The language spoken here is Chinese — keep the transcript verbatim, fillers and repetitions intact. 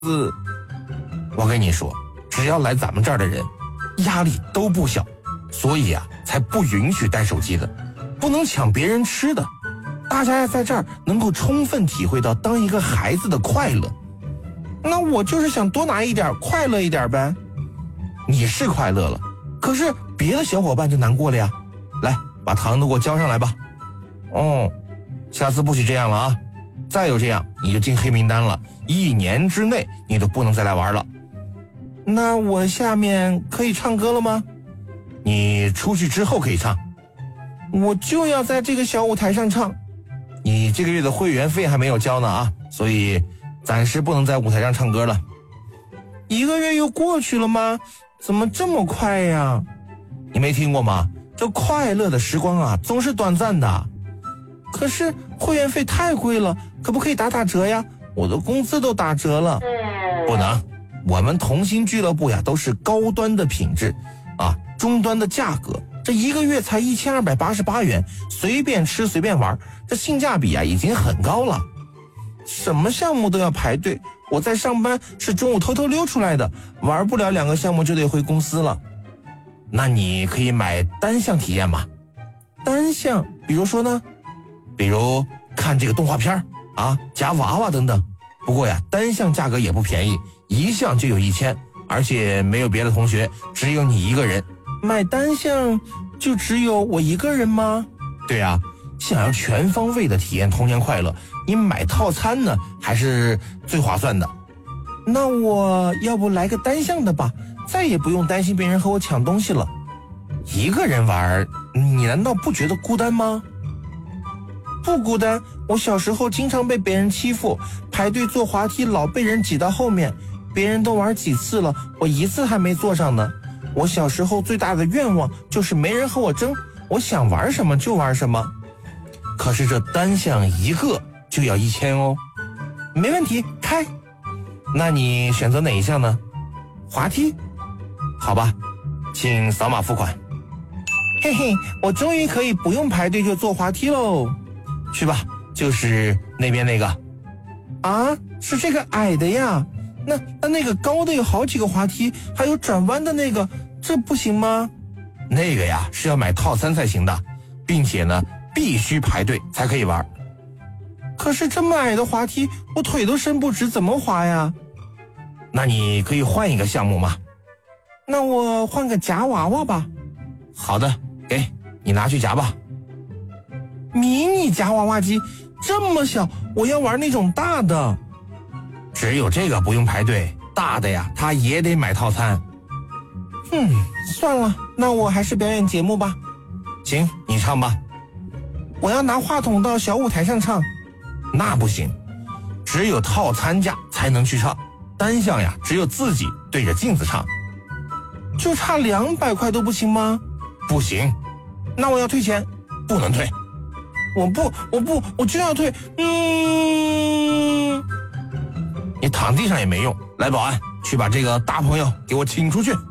资。我跟你说，只要来咱们这儿的人，压力都不小，所以啊，才不允许带手机的，不能抢别人吃的。大家在这儿能够充分体会到当一个孩子的快乐。那我就是想多拿一点，快乐一点呗。你是快乐了，可是别的小伙伴就难过了呀。来，把糖都给我交上来吧。哦，下次不许这样了啊！再有这样，你就进黑名单了，一年之内你都不能再来玩了。那我下面可以唱歌了吗？你出去之后可以唱。我就要在这个小舞台上唱。你这个月的会员费还没有交呢啊，所以暂时不能在舞台上唱歌了。一个月又过去了吗？怎么这么快呀？你没听过吗？这快乐的时光啊，总是短暂的。可是会员费太贵了，可不可以打打折呀？我的工资都打折了。不能，我们同心俱乐部呀，都是高端的品质啊，中端的价格。这一个月才一千二百八十八元，随便吃随便玩，这性价比啊已经很高了。什么项目都要排队，我在上班是中午偷偷溜出来的，玩不了两个项目就得回公司了。那你可以买单项体验嘛？单项，比如说呢？比如看这个动画片啊，夹娃娃等等。不过呀，单项价格也不便宜，一项就有一千，而且没有别的同学，只有你一个人。买单项就只有我一个人吗？对啊，想要全方位的体验童年快乐，你买套餐呢还是最划算的。那我要不来个单项的吧，再也不用担心别人和我抢东西了。一个人玩，你难道不觉得孤单吗？不孤单，我小时候经常被别人欺负，排队坐滑梯老被人挤到后面，别人都玩几次了，我一次还没坐上呢。我小时候最大的愿望就是没人和我争，我想玩什么就玩什么。可是这单项一个就要一千哦。没问题，开。那你选择哪一项呢？滑梯？好吧，请扫码付款。嘿嘿，我终于可以不用排队就坐滑梯喽。去吧，就是那边那个。啊，是这个矮的呀？那那那个高的有好几个滑梯，还有转弯的那个，这不行吗？那个呀是要买套餐才行的，并且呢必须排队才可以玩。可是这么矮的滑梯，我腿都伸不直，怎么滑呀？那你可以换一个项目吗？那我换个夹娃娃吧。好的，给你拿去夹吧。迷你夹娃娃机这么小，我要玩那种大的。只有这个不用排队，大的呀他也得买套餐。嗯，算了，那我还是表演节目吧。行，你唱吧。我要拿话筒到小舞台上唱。那不行，只有套餐价才能去唱，单项呀只有自己对着镜子唱。就差两百块都不行吗？不行。那我要退钱。不能退。我不我不我就要退。嗯，你躺地上也没用，来保安，去把这个大朋友给我请出去。